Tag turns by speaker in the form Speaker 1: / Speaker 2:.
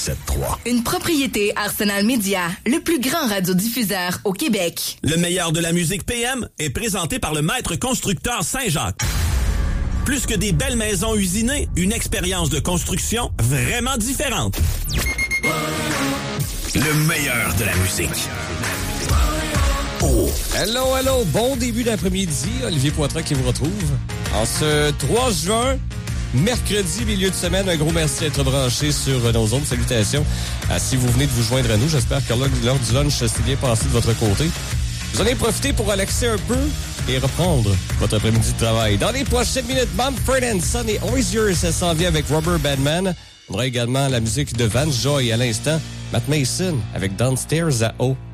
Speaker 1: 107.3.
Speaker 2: Une propriété Arsenal Media, le plus grand radiodiffuseur au Québec.
Speaker 3: Le meilleur de la musique PM est présenté par le maître constructeur Saint-Jacques. Plus que des belles maisons usinées, une expérience de construction vraiment différente.
Speaker 1: Le meilleur de la musique.
Speaker 4: Hello, bon début d'après-midi. Olivier Poitras qui vous retrouve en ce 3 juin, mercredi, milieu de semaine. Un gros merci d'être branché sur nos ondes. Salutations si vous venez de vous joindre à nous. J'espère que l'heure du lunch s'est bien passé de votre côté. Vous en avez profité pour relaxer un peu et reprendre votre après-midi de travail. Dans les prochaines minutes, Mumford & Son et Always Yours, ça s'en vient avec Rubber Bandman. On aura également la musique de Vance Joy à l'instant. Matt Mason avec Downstairs à O.